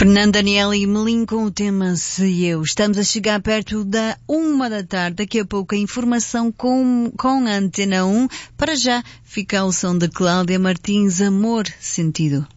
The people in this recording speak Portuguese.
Fernando Daniel e Melim com o tema Se Eu. Estamos a chegar perto da 1 da tarde. Daqui a pouco a informação com a Antena 1. Para já fica o som de Cláudia Martins, Amor Sentido.